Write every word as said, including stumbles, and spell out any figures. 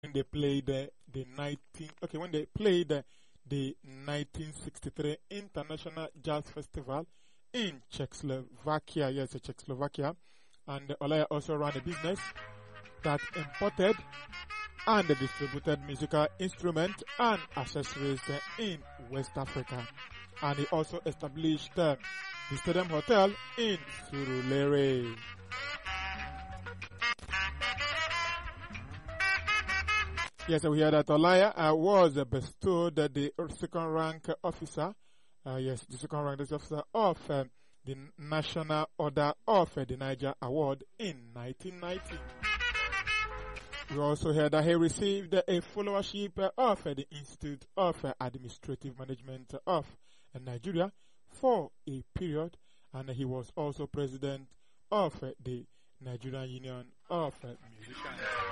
when they played uh, the nineteen okay when they played uh, the nineteen sixty-three International Jazz Festival in Czechoslovakia. Yes, Czechoslovakia, and Olaya also ran a business that imported and distributed musical instruments and accessories uh, in West Africa, and he also established uh, the Stadium Hotel in Surulere. Yes, we heard that Olaya uh, was uh, bestowed uh, the second rank officer, uh, yes, the second rank officer of uh, the National Order of uh, the Niger Award in nineteen ninety. We also heard that he received uh, a followership uh, of uh, the Institute of uh, Administrative Management of uh, Nigeria for a period, and uh, he was also president of uh, the Nigerian Union of uh, Musicians.